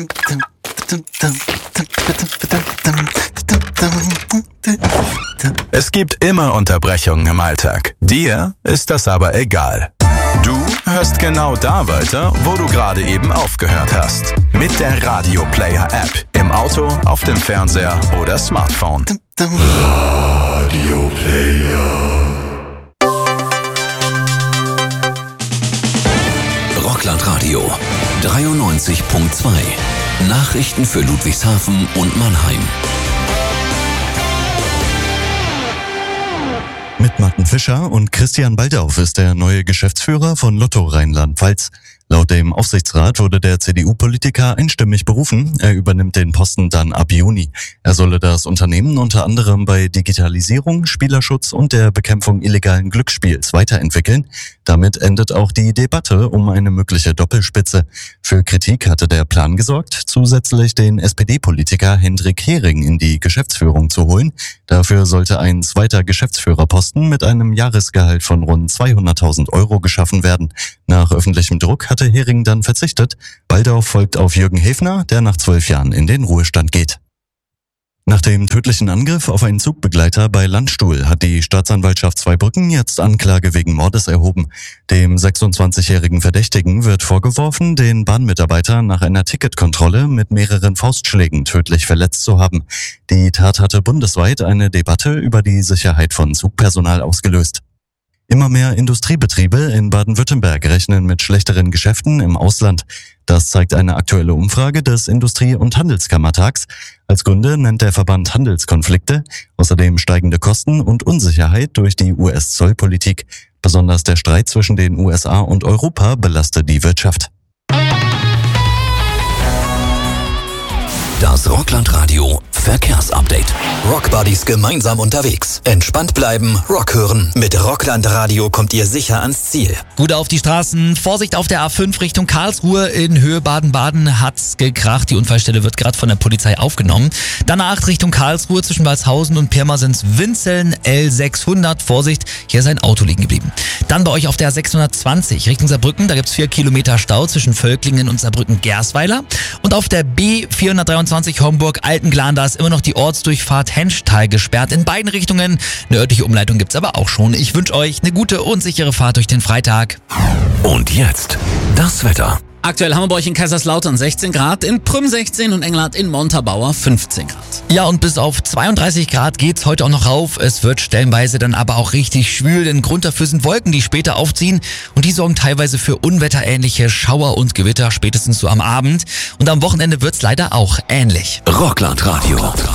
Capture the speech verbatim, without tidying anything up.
Es gibt immer Unterbrechungen im Alltag. Dir ist das aber egal. Du hörst genau da weiter, wo du gerade eben aufgehört hast. Mit der Radio Player App. Im Auto, auf dem Fernseher oder Smartphone. Radio Player. Rockland-Radio dreiundneunzig Punkt zwei. Nachrichten für Ludwigshafen und Mannheim. Mit Martin Fischer und Christian Baldauf ist der neue Geschäftsführer von Lotto Rheinland-Pfalz. Laut dem Aufsichtsrat wurde der C D U-Politiker einstimmig berufen. Er übernimmt den Posten dann ab Juni. Er solle das Unternehmen unter anderem bei Digitalisierung, Spielerschutz und der Bekämpfung illegalen Glücksspiels weiterentwickeln. Damit endet auch die Debatte um eine mögliche Doppelspitze. Für Kritik hatte der Plan gesorgt, zusätzlich den S P D-Politiker Hendrik Hering in die Geschäftsführung zu holen. Dafür sollte ein zweiter Geschäftsführerposten mit einem Jahresgehalt von rund zweihunderttausend Euro geschaffen werden. Nach öffentlichem Druck hatte Hering dann verzichtet. Baldauf folgt auf Jürgen Häfner, der nach zwölf Jahren in den Ruhestand geht. Nach dem tödlichen Angriff auf einen Zugbegleiter bei Landstuhl hat die Staatsanwaltschaft Zweibrücken jetzt Anklage wegen Mordes erhoben. Dem sechsundzwanzigjährigen Verdächtigen wird vorgeworfen, den Bahnmitarbeiter nach einer Ticketkontrolle mit mehreren Faustschlägen tödlich verletzt zu haben. Die Tat hatte bundesweit eine Debatte über die Sicherheit von Zugpersonal ausgelöst. Immer mehr Industriebetriebe in Baden-Württemberg rechnen mit schlechteren Geschäften im Ausland. Das zeigt eine aktuelle Umfrage des Industrie- und Handelskammertags. Als Gründe nennt der Verband Handelskonflikte, außerdem steigende Kosten und Unsicherheit durch die U S-Zollpolitik. Besonders der Streit zwischen den U S A und Europa belastet die Wirtschaft. Das Rockland-Radio Verkehrsupdate. Rockbuddies gemeinsam unterwegs. Entspannt bleiben, Rock hören. Mit Rockland-Radio kommt ihr sicher ans Ziel. Gut auf die Straßen. Vorsicht auf der A fünf Richtung Karlsruhe. In Höhe Baden-Baden hat's gekracht. Die Unfallstelle wird gerade von der Polizei aufgenommen. Dann A acht Richtung Karlsruhe zwischen Walshausen und Pirmasens-Winzeln. L sechshundert. Vorsicht, hier ist ein Auto liegen geblieben. Dann bei euch auf der A sechshundertzwanzig Richtung Saarbrücken. Da gibt's vier Kilometer Stau zwischen Völklingen und Saarbrücken-Gersweiler. Und auf der B vierhundertdreiundzwanzig Homburg-Altenklan, da ist immer noch die Ortsdurchfahrt Henschtal gesperrt. In beiden Richtungen. Eine örtliche Umleitung gibt's aber auch schon. Ich wünsche euch eine gute und sichere Fahrt durch den Freitag. Und jetzt das Wetter. Aktuell haben wir bei euch in Kaiserslautern sechzehn Grad, in Prüm sechzehn und Englert in Montabaur fünfzehn Grad. Ja, und bis auf zweiunddreißig Grad geht's heute auch noch rauf. Es wird stellenweise dann aber auch richtig schwül, denn Grund dafür sind Wolken, die später aufziehen. Und die sorgen teilweise für unwetterähnliche Schauer und Gewitter, spätestens so am Abend. Und am Wochenende wird's leider auch ähnlich. Rockland Radio.